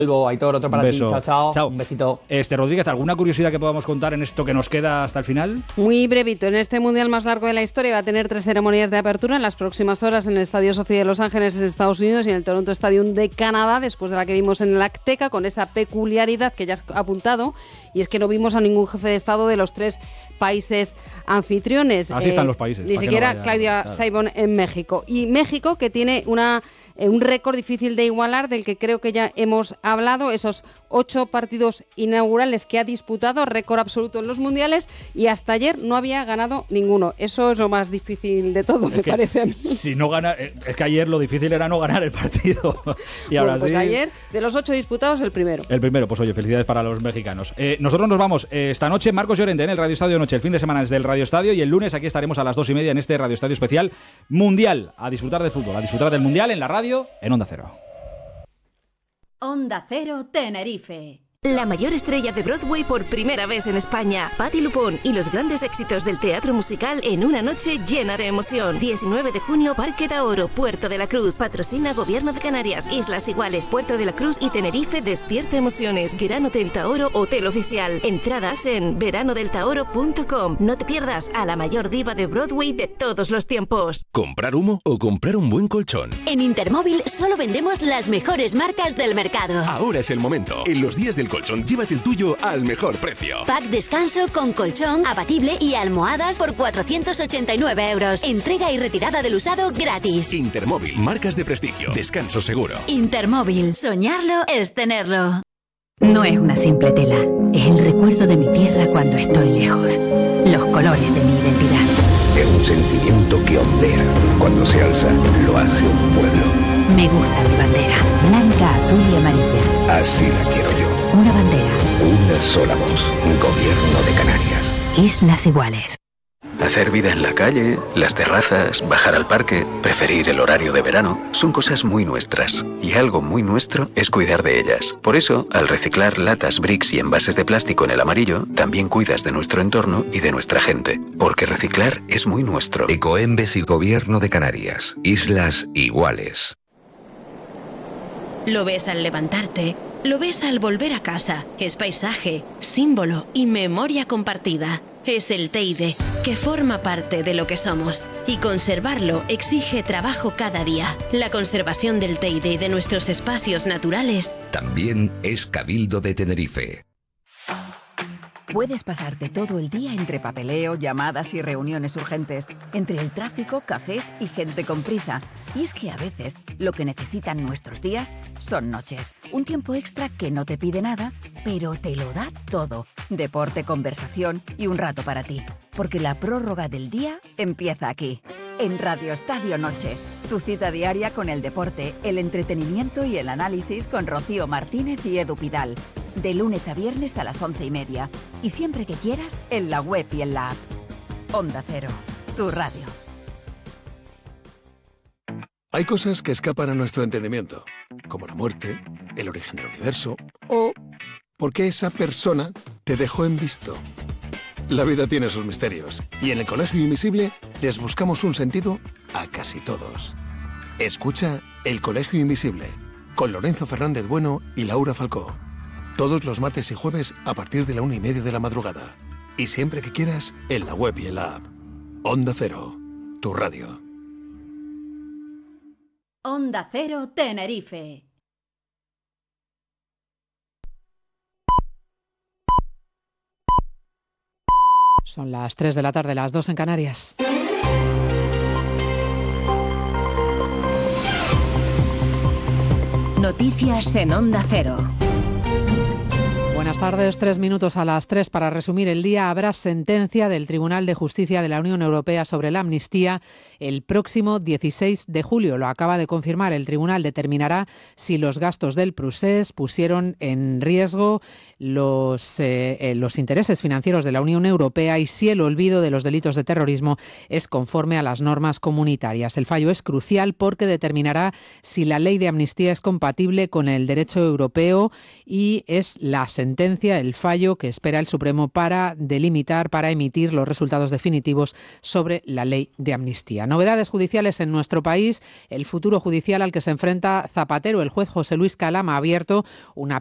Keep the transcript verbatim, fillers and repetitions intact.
Aitor, otro para Un ti. beso. Chao, chao, chao. Un besito. Este Rodríguez, ¿alguna curiosidad que podamos contar en esto que nos queda hasta el final? Muy brevito. En este mundial más largo de la historia va a tener tres ceremonias de apertura en las próximas horas en el Estadio Sophie de Los Ángeles, Estados Unidos, y en el Toronto Stadium de Canadá, después de la que vimos en el Azteca, con esa peculiaridad que ya has apuntado, y es que no vimos a ningún jefe de Estado de los tres países anfitriones. Así eh, están los países. Ni siquiera no Claudia claro. Sheinbaum en México. Y México, que tiene una... un récord difícil de igualar, del que creo que ya hemos hablado, esos ocho partidos inaugurales que ha disputado, récord absoluto en los mundiales, y hasta ayer no había ganado ninguno. Eso es lo más difícil de todo, es me que, parece a mí. Si no gana, es que ayer lo difícil era no ganar el partido. y bueno, ahora pues sí, ayer, de los ocho disputados, el primero. El primero, pues oye, felicidades para los mexicanos. Eh, nosotros nos vamos eh, esta noche, Marcos Llorente en el Radio Estadio Noche, el fin de semana es del Radio Estadio, y el lunes aquí estaremos a las dos y media en este Radio Estadio especial Mundial, a disfrutar del fútbol, a disfrutar del Mundial en la radio, en Onda Cero. Onda Cero Tenerife. La mayor estrella de Broadway por primera vez en España, Patti LuPone, y los grandes éxitos del teatro musical en una noche llena de emoción. diecinueve de junio, Parque Taoro, Puerto de la Cruz. Patrocina Gobierno de Canarias, Islas Iguales, Puerto de la Cruz y Tenerife. Despierta emociones. Gran Hotel Taoro, hotel oficial. Entradas en verano del taoro punto com. No te pierdas a la mayor diva de Broadway de todos los tiempos. ¿Comprar humo o comprar un buen colchón? En Intermóvil solo vendemos las mejores marcas del mercado. Ahora es el momento. En los días del colchón, llévate el tuyo al mejor precio. Pack descanso con colchón, abatible y almohadas por cuatrocientos ochenta y nueve euros. Entrega y retirada del usado gratis. Intermóvil, marcas de prestigio, descanso seguro. Intermóvil, soñarlo es tenerlo. No es una simple tela, es el recuerdo de mi tierra cuando estoy lejos. Los colores de mi identidad. Es un sentimiento que ondea. Cuando se alza, lo hace un pueblo. Me gusta mi bandera, blanca, azul y amarilla. Así la quiero yo. Una bandera. Una sola voz. Gobierno de Canarias. Islas Iguales. Hacer vida en la calle, las terrazas, bajar al parque, preferir el horario de verano, son cosas muy nuestras. Y algo muy nuestro es cuidar de ellas. Por eso, al reciclar latas, bricks y envases de plástico en el amarillo, también cuidas de nuestro entorno y de nuestra gente. Porque reciclar es muy nuestro. Ecoembes y Gobierno de Canarias. Islas Iguales. Lo ves al levantarte, lo ves al volver a casa. Es paisaje, símbolo y memoria compartida. Es el Teide, que forma parte de lo que somos. Y conservarlo exige trabajo cada día. La conservación del Teide y de nuestros espacios naturales también es Cabildo de Tenerife. Puedes pasarte todo el día entre papeleo, llamadas y reuniones urgentes, entre el tráfico, cafés y gente con prisa. Y es que a veces lo que necesitan nuestros días son noches. Un tiempo extra que no te pide nada, pero te lo da todo. Deporte, conversación y un rato para ti. Porque la prórroga del día empieza aquí, en Radio Estadio Noche. Tu cita diaria con el deporte, el entretenimiento y el análisis con Rocío Martínez y Edu Pidal. De lunes a viernes a las once y media. Y siempre que quieras, en la web y en la app. Onda Cero, tu radio. Hay cosas que escapan a nuestro entendimiento, como la muerte, el origen del universo o por qué esa persona te dejó en visto. La vida tiene sus misterios y en el Colegio Invisible les buscamos un sentido a casi todos. Escucha El Colegio Invisible con Lorenzo Fernández Bueno y Laura Falcó. Todos los martes y jueves a partir de la una y media de la madrugada. Y siempre que quieras, en la web y en la app. Onda Cero, tu radio. Onda Cero Tenerife. Son las tres de la tarde, las dos en Canarias. Noticias en Onda Cero. Buenas tardes, tres minutos a las tres para resumir el día. Habrá sentencia del Tribunal de Justicia de la Unión Europea sobre la amnistía el próximo dieciséis de julio. Lo acaba de confirmar. El tribunal determinará si los gastos del procés pusieron en riesgo los, eh, los intereses financieros de la Unión Europea y si el olvido de los delitos de terrorismo es conforme a las normas comunitarias. El fallo es crucial porque determinará si la ley de amnistía es compatible con el derecho europeo y es la sentencia sentencia, el fallo que espera el Supremo para delimitar, para emitir los resultados definitivos sobre la ley de amnistía. Novedades judiciales en nuestro país. El futuro judicial al que se enfrenta Zapatero. El juez José Luis Calama ha abierto una